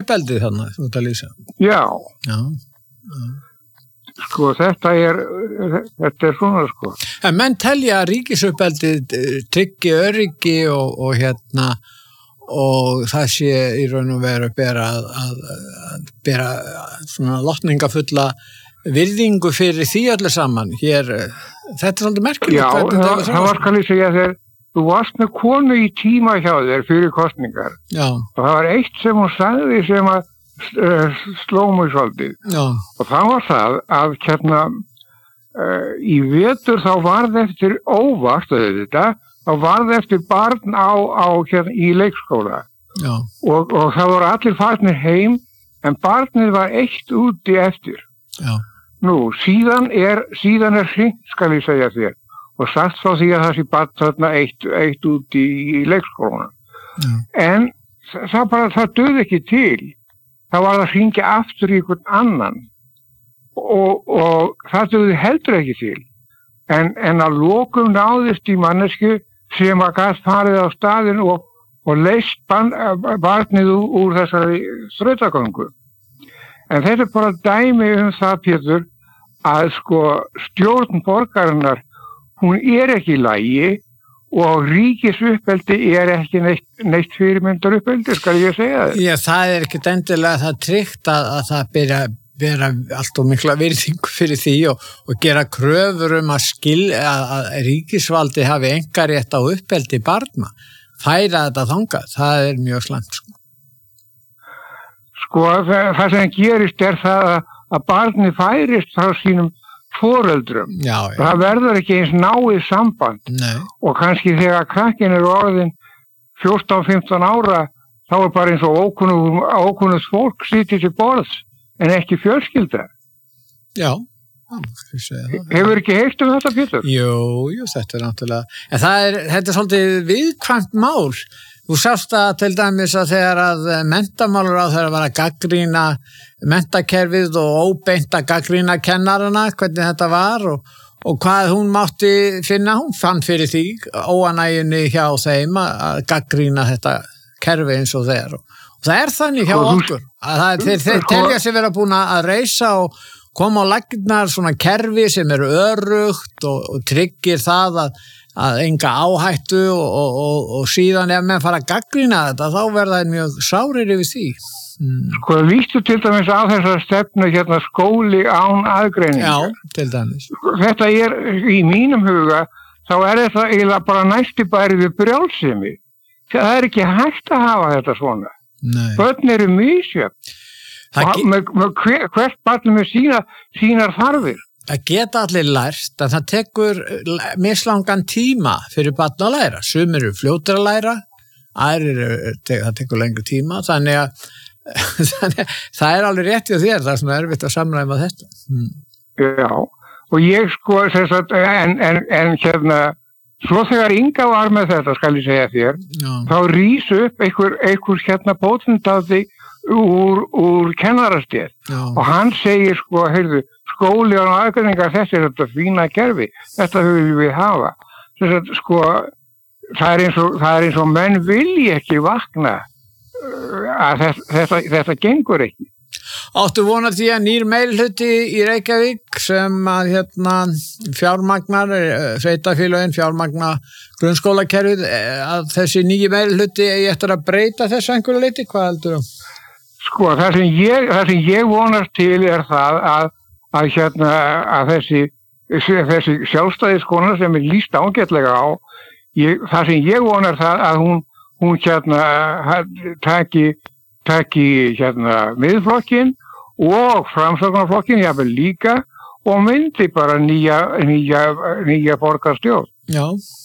ríkisuppeldi þannig, þú ert að lýsa. Já. Já. Sko, þetta er svona, sko. En menn telja að ríkisuppeldi tryggi öryggi og og það sé í raun og veru að bera svona lotningafulla virðingu fyrir því öllu saman. Hér, þetta er svolítið merkilegt. Já, það var skal ég segja þér, þú varst með konu í tíma hjá þér fyrir kosningar. Já. Og það var eitt sem hún sagði sem að sló mig svolítið. Já. Og það var það að í vetur þá varð eftir óvart þá varð eftir barn í leikskóla. Já. Og það voru allir farnir heim en barnið var eitt úti eftir. Já. Nú, síðan er hringt, skal ég segja þér, og sagt frá því að það sé barn þarna eitt úti í leikskólanum. Já. En það döði ekki til. Það var að hringja aftur í einhvern annan og það döði heldur ekki til. En að lokum náðist í mannesku sem að gat farið á staðinn og leyst barnið úr þessari þrautagöngu. En þetta er bara dæmi það, Pétur, að sko stjórn borgarinnar, hún er ekki í lagi og ríkisuppeldi er ekki neitt fyrirmyndaruppeldi, skal ég segja það. Já, það er ekkert endilega það tryggt að það bera allt og mikla virðingu fyrir því og gera kröfur að ríkisvaldi hafi einkarétt á uppeldi barna. Færa þetta þangað, það er mjög slæmt. Sko, það sem gerist er það að barni færist frá sínum foreldrum. Já. Það verður ekki eins náið samband. Nei. Og kannski þegar krakkin er orðin 14-15 ára, þá er bara eins og ókunnugt fólk sitið til borðs, en ekki fjölskylda. Já. Hefur ekki heyrt þetta, Pétur? Jú, þetta er náttúrulega. En þetta er svolítið viðkvæmt mál. Þú sást að til dæmis að þegar að menntamálaráðherra var að gagnrýna menntakerfið og óbeint að gagnrýna kennarana, hvernig þetta var og hvað hún mátti finna, hún fann fyrir því óanægjunni hjá þeim að gagnrýna þetta kerfi eins og þeir. Og það er þannig hjá okkur að þeir telja sig vera búin að reisa og koma á laggirnar svona kerfi sem eru örugt og tryggir það að enga áhættu og síðan ef menn fara að gagnrýna þetta þá verða þeir mjög sárir yfir því. Sko, lístu til dæmis á þessar stefnu skóli án aðgreiningar. Já, til dæmis. Þetta er, í mínum huga, þá er þetta eiginlega bara næsti bæri við brjálsemi. Það er ekki hægt að hafa þetta svona. Nei. Börn eru misjöfn. Hvert barn með sínar þarfir. Það geta allir lært, en það tekur mislangan tíma fyrir barn að læra. Sumir eru fljótir að læra, það tekur lengur tíma, þannig að það er alveg rétt í þér, það er svona erfitt að samræma þetta. Já, og ég sko, en svo þegar Inga var með þetta, skal ég segja þér, þá rís upp einhver bótendaldi úr kennarastétt og hann segir sko, heyrðu, skóli og aðgreiningar, þetta er þetta fína kerfi, þetta höfum við hafa. Þess að sko, það er eins og menn vilji ekki vakna að þetta gengur ekki. Áttu vona því að nýr meirihluti í Reykjavík sem að fjármagnar, sveitarfélögin fjármagnar grunnskólakerfið, að þessi nýji meirihluti eigi eftir að breyta þessu einhverju leyti, hvað heldur þú? Sko, það sem ég vonast til er það að þessi sjálfstæðiskona sem er lýst ágætlega á, það sem ég vonar það að hún taki miðflokkin og framsóknarflokkin jafnvel líka og myndi bara nýja borgarstjórn. Já.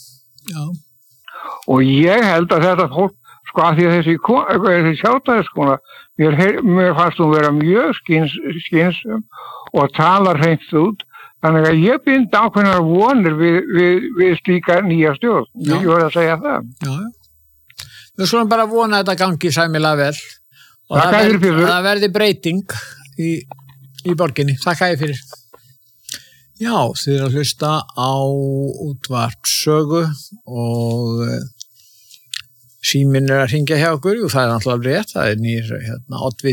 Og ég held að þetta fólk, sko, að því að þessi sjálfstæðiskona, mér fannst hún vera mjög skynsum og talar hreint út, þannig að ég bind ákveðnar vonir við slíka nýja stjórn. Ég voru að segja það. Já. Við skulum bara vona að þetta gangi sæmilega vel og það verði breyting í borginni. Takk að ég fyrir. Já, þið eru að hlusta á útvarp Sögu og síminn er að hringja hjá okkur. Jú, það er náttúrulega rétt. Það er nýr oddviti